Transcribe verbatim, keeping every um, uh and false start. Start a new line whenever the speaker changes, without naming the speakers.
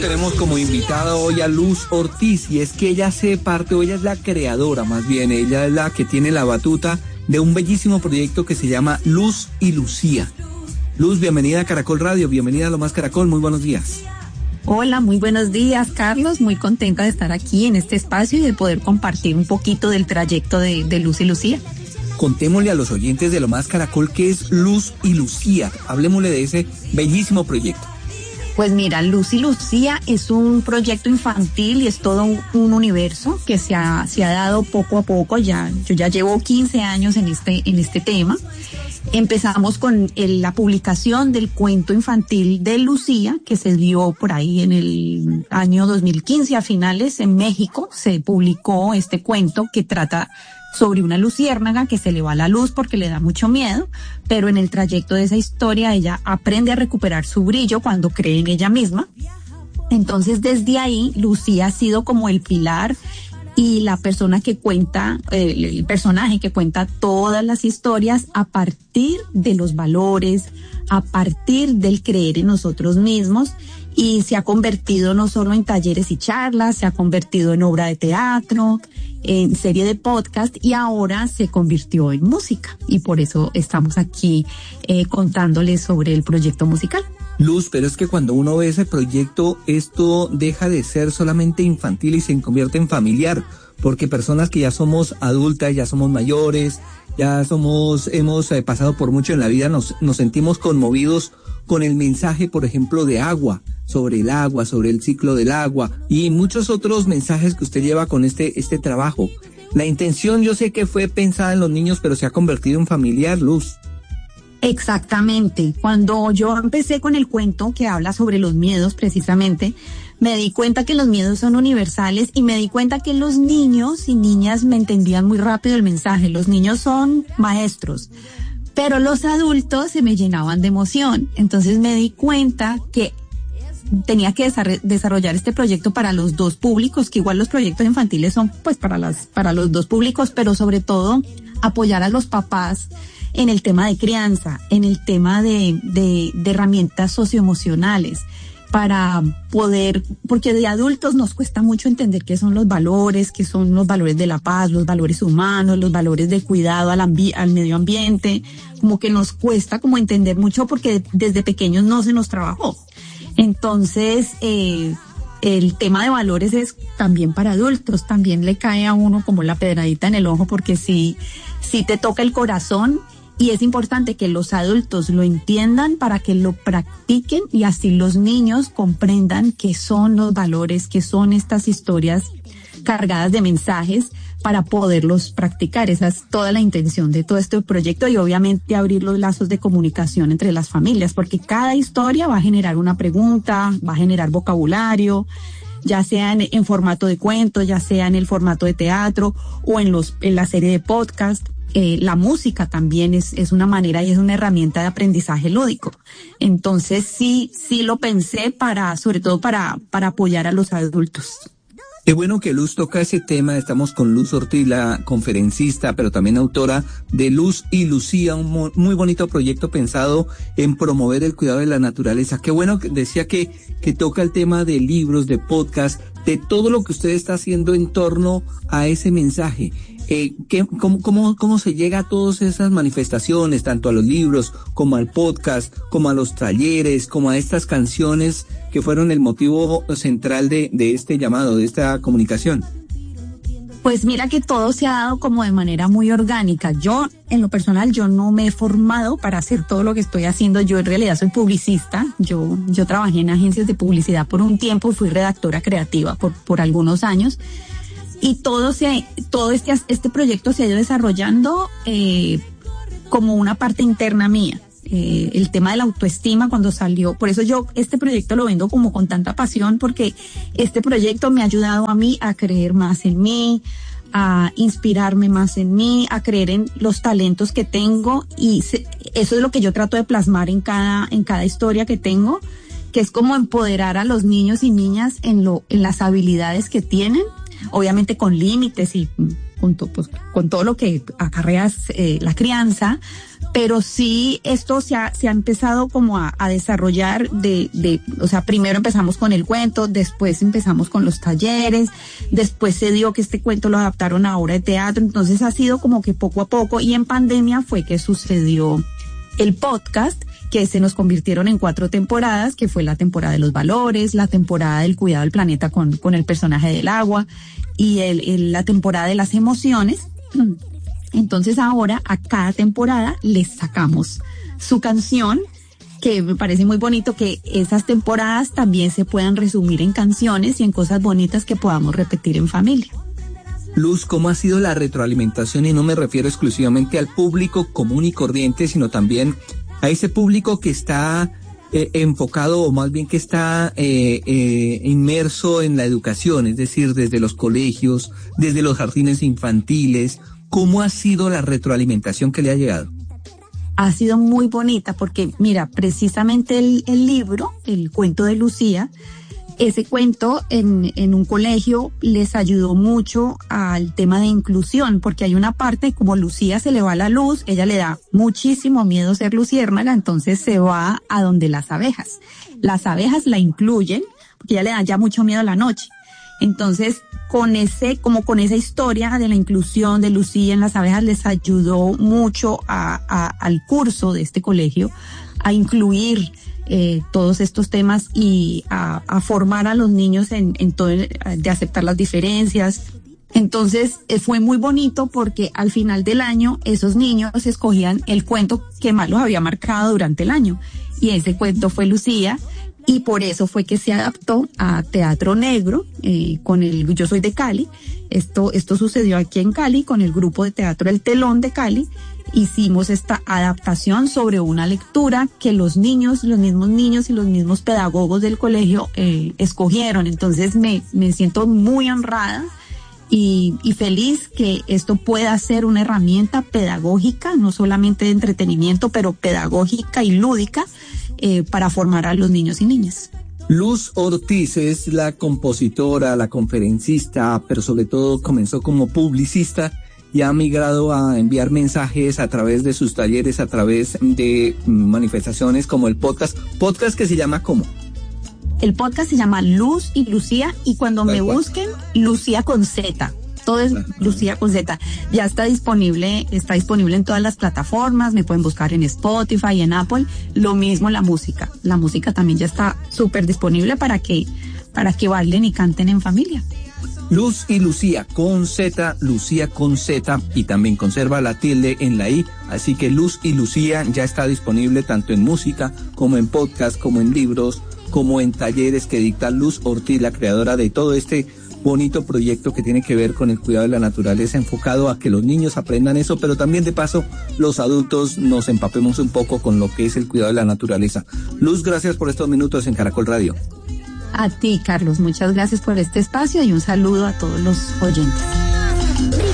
tenemos como invitada hoy a Luz Ortiz, y es que ella hace parte, o ella es la creadora más bien, ella es la que tiene la batuta de un bellísimo proyecto que se llama Luz y Lucía. Luz, bienvenida a Caracol Radio, bienvenida a Lo Más Caracol, muy buenos días.
Hola, muy buenos días, Carlos, muy contenta de estar aquí en este espacio y de poder compartir un poquito del trayecto de, de Luz y Lucía.
Contémosle a los oyentes de Lo Más Caracol qué es Luz y Lucía, hablemosle de ese bellísimo proyecto.
Pues mira, Luz y Lucía es un proyecto infantil y es todo un, un universo que se ha, se ha dado poco a poco. Ya, yo ya llevo quince años en este, en este tema. Empezamos con el, la publicación del cuento infantil de Lucía, que se dio por ahí en el año dos mil quince, a finales, en México. Se publicó este cuento que trata sobre una luciérnaga que se le va la luz porque le da mucho miedo, pero en el trayecto de esa historia ella aprende a recuperar su brillo cuando cree en ella misma. Entonces, desde ahí, Lucía ha sido como el pilar y la persona que cuenta, eh, el personaje que cuenta todas las historias a partir de los valores, a partir del creer en nosotros mismos, y se ha convertido no solo en talleres y charlas, se ha convertido en obra de teatro, en serie de podcast, y ahora se convirtió en música, y por eso estamos aquí eh, contándoles sobre el proyecto musical.
Luz, pero es que cuando uno ve ese proyecto, esto deja de ser solamente infantil y se convierte en familiar, porque personas que ya somos adultas, ya somos mayores, ya somos, hemos eh, pasado por mucho en la vida, nos, nos sentimos conmovidos con el mensaje, por ejemplo, de agua, sobre el agua, sobre el ciclo del agua y muchos otros mensajes que usted lleva con este, este trabajo. La intención yo sé que fue pensada en los niños, pero se ha convertido en familiar, Luz.
Exactamente. Cuando yo empecé con el cuento que habla sobre los miedos, precisamente, me di cuenta que los miedos son universales y me di cuenta que los niños y niñas me entendían muy rápido el mensaje. Los niños son maestros, pero los adultos se me llenaban de emoción. Entonces me di cuenta que tenía que desarrollar este proyecto para los dos públicos, que igual los proyectos infantiles son pues para las para los dos públicos, pero sobre todo apoyar a los papás en el tema de crianza, en el tema de, de, de herramientas socioemocionales, para poder, porque de adultos nos cuesta mucho entender qué son los valores, qué son los valores de la paz, los valores humanos, los valores de cuidado al, ambi- al medio ambiente, como que nos cuesta como entender mucho porque desde pequeños no se nos trabajó. Entonces, eh, el tema de valores es también para adultos, también le cae a uno como la pedradita en el ojo porque sí, sí te toca el corazón. Y es importante que los adultos lo entiendan para que lo practiquen y así los niños comprendan qué son los valores, qué son estas historias cargadas de mensajes para poderlos practicar. Esa es toda la intención de todo este proyecto y obviamente abrir los lazos de comunicación entre las familias, porque cada historia va a generar una pregunta, va a generar vocabulario, ya sea en, en formato de cuento, ya sea en el formato de teatro o en los en la serie de podcast. Eh, la música también es, es una manera y es una herramienta de aprendizaje lúdico. Entonces sí, sí lo pensé para, sobre todo para, para apoyar a los adultos.
Qué bueno que Luz toca ese tema. Estamos con Luz Ortiz, la conferencista, pero también autora de Luz y Lucía, un muy bonito proyecto pensado en promover el cuidado de la naturaleza. Qué bueno que decía que, que toca el tema de libros, de podcast, de todo lo que usted está haciendo en torno a ese mensaje. Eh, ¿qué, cómo, cómo, ¿Cómo se llega a todas esas manifestaciones, tanto a los libros, como al podcast, como a los talleres, como a estas canciones que fueron el motivo central de, de este llamado, de esta comunicación?
Pues mira que todo se ha dado como de manera muy orgánica. Yo, en lo personal, yo no me he formado para hacer todo lo que estoy haciendo. Yo en realidad soy publicista. Yo, yo trabajé en agencias de publicidad por un tiempo, fui redactora creativa por, por algunos años. Y todo se, todo este, este proyecto se ha ido desarrollando eh, como una parte interna mía. Eh, el tema de la autoestima cuando salió, por eso yo este proyecto lo vendo como con tanta pasión, porque este proyecto me ha ayudado a mí a creer más en mí, a inspirarme más en mí, a creer en los talentos que tengo, y se, eso es lo que yo trato de plasmar en cada, en cada historia que tengo, que es como empoderar a los niños y niñas en lo, en las habilidades que tienen, obviamente con límites y con, to, pues, con todo lo que acarrea eh, la crianza, pero sí esto se ha, se ha empezado como a, a desarrollar de, de, o sea, primero empezamos con el cuento, después empezamos con los talleres, después se dio que este cuento lo adaptaron a obra de teatro, entonces ha sido como que poco a poco, y en pandemia fue que sucedió el podcast, que se nos convirtieron en cuatro temporadas, que fue la temporada de los valores, la temporada del cuidado del planeta con, con el personaje del agua y el, el, la temporada de las emociones. Entonces ahora a cada temporada les sacamos su canción, que me parece muy bonito que esas temporadas también se puedan resumir en canciones y en cosas bonitas que podamos repetir en familia.
Luz, ¿cómo ha sido la retroalimentación? Y no me refiero exclusivamente al público común y corriente, sino también a ese público que está eh, enfocado, o más bien que está eh, eh, inmerso en la educación, es decir, desde los colegios, desde los jardines infantiles. ¿Cómo ha sido la retroalimentación que le ha llegado?
Ha sido muy bonita porque, mira, precisamente el, el libro, el cuento de Lucía, ese cuento en, en un colegio les ayudó mucho al tema de inclusión, porque hay una parte, como Lucía se le va la luz, ella le da muchísimo miedo ser luciérnaga, entonces se va a donde las abejas. Las abejas la incluyen, porque ella le da ya mucho miedo a la noche. Entonces, con ese, como con esa historia de la inclusión de Lucía en las abejas, les ayudó mucho a, a, al curso de este colegio a incluir Eh, todos estos temas y a, a formar a los niños en, en todo, el, de aceptar las diferencias. Entonces eh, fue muy bonito porque al final del año esos niños escogían el cuento que más los había marcado durante el año, y ese cuento fue Lucía, y por eso fue que se adaptó a Teatro Negro eh, con el Yo Soy de Cali. Esto, esto sucedió aquí en Cali con el grupo de teatro El Telón de Cali. Hicimos esta adaptación sobre una lectura que los niños, los mismos niños y los mismos pedagogos del colegio eh, escogieron. Entonces me, me siento muy honrada y, y feliz que esto pueda ser una herramienta pedagógica, no solamente de entretenimiento, pero pedagógica y lúdica eh, para formar a los niños y niñas.
Luz Ortiz es la compositora, la conferencista, pero sobre todo comenzó como publicista y ha migrado a enviar mensajes a través de sus talleres, a través de manifestaciones como el podcast. ¿Podcast que se llama cómo?
El podcast se llama Luz y Lucía, y cuando me busquen, Lucía con Z. Todo es Lucía con Z. Ya está disponible, está disponible en todas las plataformas, me pueden buscar en Spotify, en Apple. Lo mismo la música. La música también ya está súper disponible para que, para que bailen y canten en familia.
Luz y Lucía con Z, Lucía con Z, y también conserva la tilde en la I, así que Luz y Lucía ya está disponible tanto en música como en podcast, como en libros, como en talleres que dicta Luz Ortiz, la creadora de todo este bonito proyecto que tiene que ver con el cuidado de la naturaleza, enfocado a que los niños aprendan eso, pero también de paso los adultos nos empapemos un poco con lo que es el cuidado de la naturaleza. Luz, gracias por estos minutos en Caracol Radio.
A ti, Carlos, muchas gracias por este espacio y un saludo a todos los oyentes.